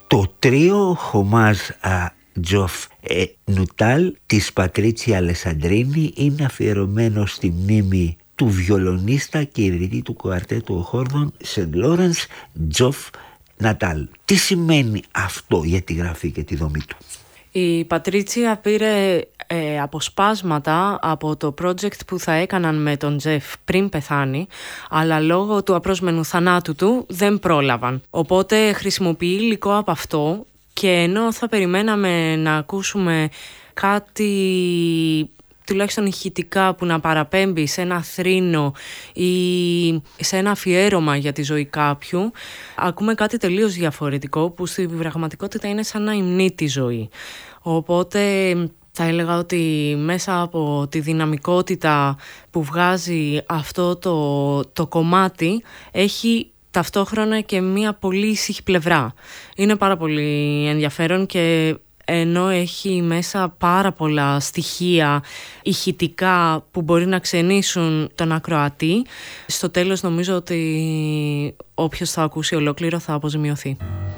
το τρίο Χομάζ Τζοφ Νουτάλ της Πατρίτσια Αλεσαντρίνη είναι αφιερωμένο στη μνήμη του βιολονίστα και ιδρυτή του κουαρτέτου οχόρδων Σεντ Λόρενς Τζοφ Νατάλ. Τι σημαίνει αυτό για τη γραφή και τη δομή του? Η Πατρίτσια πήρε αποσπάσματα από το project που θα έκαναν με τον Τζεφ πριν πεθάνει, αλλά λόγω του απρόσμενου θανάτου του δεν πρόλαβαν. Οπότε χρησιμοποιεί υλικό από αυτό, και ενώ θα περιμέναμε να ακούσουμε κάτι τουλάχιστον ηχητικά που να παραπέμπει σε ένα θρήνο ή σε ένα αφιέρωμα για τη ζωή κάποιου, ακούμε κάτι τελείως διαφορετικό που στη πραγματικότητα είναι σαν να υμνεί τη ζωή. Οπότε θα έλεγα ότι μέσα από τη δυναμικότητα που βγάζει αυτό το κομμάτι έχει ταυτόχρονα και μια πολύ ήσυχη πλευρά. Είναι πάρα πολύ ενδιαφέρον, και ενώ έχει μέσα πάρα πολλά στοιχεία ηχητικά που μπορεί να ξενήσουν τον ακροατή, στο τέλος νομίζω ότι όποιος θα ακούσει ολόκληρο θα αποζημιωθεί.